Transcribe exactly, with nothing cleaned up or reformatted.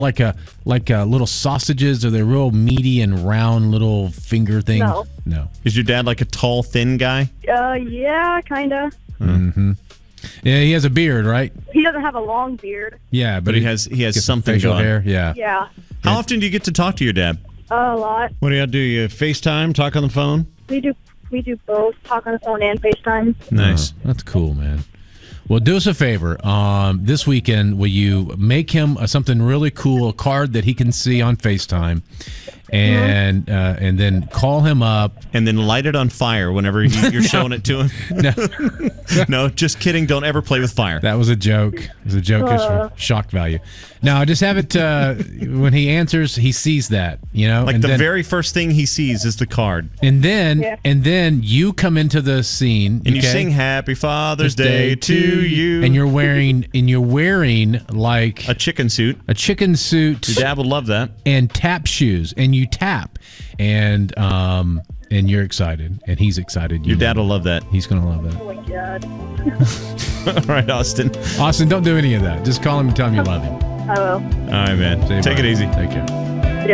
like a like a little sausages, or they're real meaty and round little finger things? No. No. Is your dad like a tall, thin guy? Uh, yeah, kind of. Mm-hmm. Yeah, he has a beard, right? He doesn't have a long beard. Yeah, but, But he has he has gets some something facial going. hair. Yeah. Yeah, How often do you get to talk to your dad? a lot. What do you do? You FaceTime, talk on the phone? We do we do both, talk on the phone and FaceTime. Nice. Oh, that's cool, man. Well, do us a favor. Um, this weekend, will you make him uh, something really cool, a card that he can see on FaceTime, and uh, and then call him up. And then light it on fire whenever you, you're showing it to him. No, No, just kidding. Don't ever play with fire. that was a joke. It was a joke just for shock value. No, just have it uh, when he answers, he sees that, you know. Like and the then, very first thing he sees is the card. and then Yeah. and then you come into the scene And you okay? sing Happy Father's Day to you. and you're wearing and you're wearing like a chicken suit. a chicken suit. Your dad would love that. And tap shoes, and you tap, and um, and you're excited, and he's excited. Your You dad know. will love that. He's gonna love that. Oh my god. All right, Austin. Austin, don't do any of that. Just call him and tell him you love him. I will. All right, man. Say Take bye. it easy. Take care.